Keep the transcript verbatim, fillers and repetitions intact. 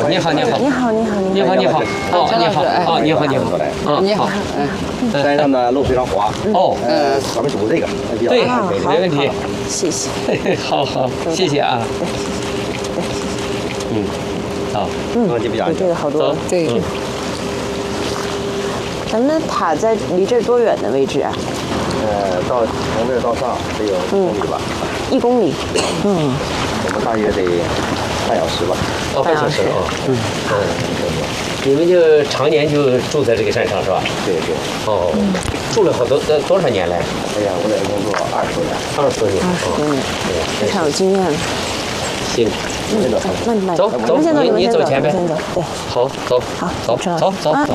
你好，你好， 你好，你好， 你好，你好，哦，你好，哦，你好，你好，哦， 你好， 嗯，山上的路非常滑， 哦， 呃，咱们走这个，比较对， 安全一点。 没问题， 谢谢。 好好，谢谢啊，嗯，好， 嗯， 就比较安全比这个好多了。 对， 咱们的塔在离这儿多远的位置啊？ 呃，到从这儿到上得有一公里吧， 一公里。嗯， 我们大约得半小时吧。 哦，半小时啊，嗯嗯，你们就常年就住在这个山上是吧？ 对对。 哦，住了好多呃多少年来？ 哎呀，我在这工作二十多年。 二十多年， 二十多年，非常有经验了。 行， 嗯，慢慢慢， 走走我们先走， 你们先走， 你走前边先走，对， 好，走， 好， 走， 陈老师走走啊